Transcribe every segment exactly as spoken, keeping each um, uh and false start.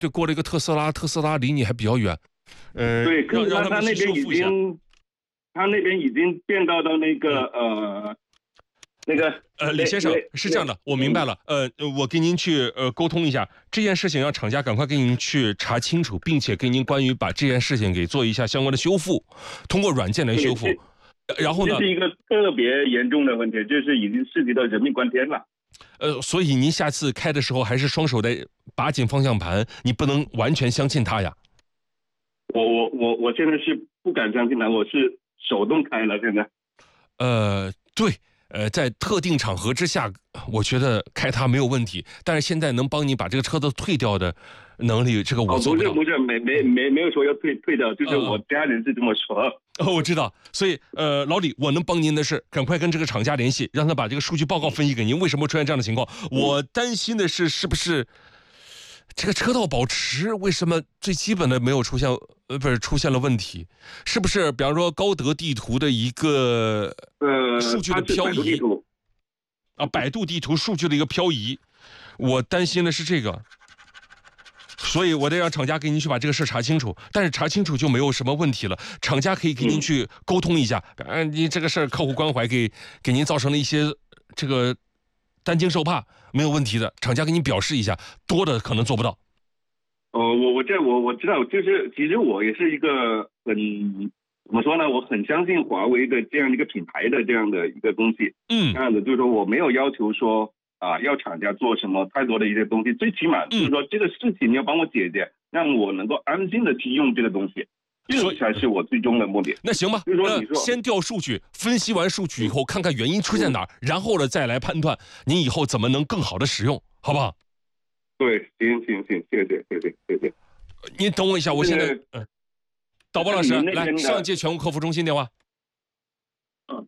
对，过了一个特斯拉，特斯拉离你还比较远。呃， 对，可是他他那边已经，他那边已经变到到那个呃。那个呃，李先生是这样的，我明白了。呃，我跟您去呃沟通一下这件事情，让厂家赶快给您去查清楚，并且给您关于把这件事情给做一下相关的修复，通过软件来修复。然后呢， 这是一个特别严重的问题，就是已经涉及到人命关天了。 呃，所以您下次开的时候还是双手在把紧方向盘，你不能完全相信它呀。 我我我我现在是不敢相信它，我是手动开了现在。 呃，对。呃，在特定场合之下，我觉得开它没有问题。但是现在能帮你把这个车子退掉的能力，这个我做不到。 哦、不是不是，没没没没有说要退退掉，就是我家人是这么说。 哦，我知道。所以呃，老李，我能帮您的是，赶快跟这个厂家联系，让他把这个数据报告分析给您。为什么出现这样的情况？我担心的是，是不是这个车道保持为什么最基本的没有出现？呃，不是出现了问题，是不是？比方说高德地图的一个呃数据的漂移啊，百度地图数据的一个漂移，我担心的是这个，所以我得让厂家给您去把这个事查清楚。但是查清楚就没有什么问题了，厂家可以给您去沟通一下，啊，你这个事儿客户关怀给给您造成了一些这个担惊受怕，没有问题的，厂家给您表示一下，多的可能做不到。 哦，我我这我我知道，就是其实我也是一个很怎么说呢，我很相信华为的这样一个品牌的这样的一个东西， 嗯， 这样的就是说我没有要求说啊要厂家做什么太多的一些东西，最起码就是说这个事情你要帮我解决，让我能够安心的去用这个东西，这个才是我最终的目的。 那行吧， 就是说你说、 呃、先调数据，分析完数据以后，看看原因出现哪儿，嗯、然后呢再来判断您以后怎么能更好的使用，好不好？ 对，行行行，谢谢谢谢谢谢。 您等我一下，我现在，嗯，导播老师来上接全国客服中心电话。 嗯。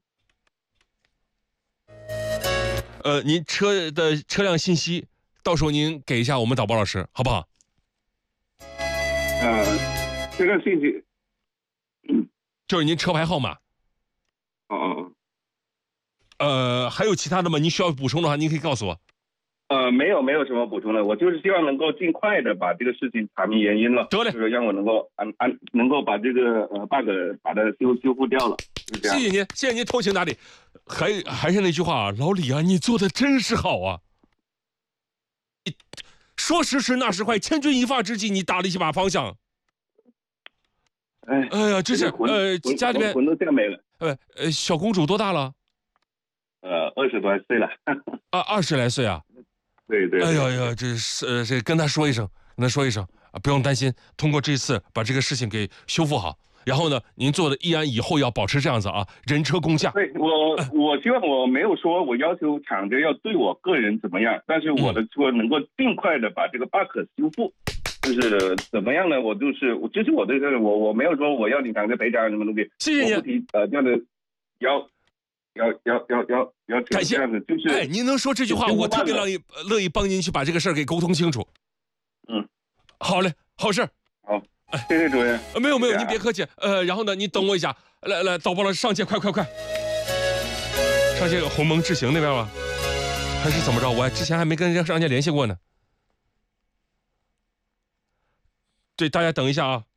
呃，您车的车辆信息，到时候您给一下我们导播老师，好不好？ 呃，车辆信息， 嗯，就是您车牌号码。 哦哦。 呃，还有其他的吗？您需要补充的话，您可以告诉我。 呃，没有，没有什么补充的，我就是希望能够尽快的把这个事情查明原因了， 得嘞， 就是让我能够安安能够把这个呃 bug 把它修修复掉了，是这样。 谢谢您，谢谢您通情达理。还还是那句话啊，老李啊，你做的真是好啊！说时迟，那时快，千钧一发之际，你打了一把方向。 哎， 哎呀，这是呃家里面魂都吓没了。 呃呃，小公主多大了？ 呃，二十多岁了。 啊，二十来岁啊。 对对， 哎呀呀，这是呃，这跟他说一声，跟他说一声啊，不用担心，通过这次把这个事情给修复好。然后呢，您做的依然以后要保持这样子啊，人车共驾。 对我，我希望我没有说我要求厂家要对我个人怎么样，但是我的说能够尽快的把这个 bug 修复，就是怎么样呢？我就是我，这是我的这个，我我没有说我要你厂家赔偿什么东西， 谢谢你。 我不提呃这样的要。要要要要要感谢， 就是， 哎，您能说这句话，我特别乐意乐意帮您去把这个事儿给沟通清楚。 嗯， 好嘞，好事。 好，谢谢主任。 呃，没有没有，您别客气。呃，然后呢，您等我一下，来来，导播老师上街，快快快，上街鸿蒙智行那边吧，还是怎么着？我之前还没跟人家上街联系过呢。对，大家等一下啊。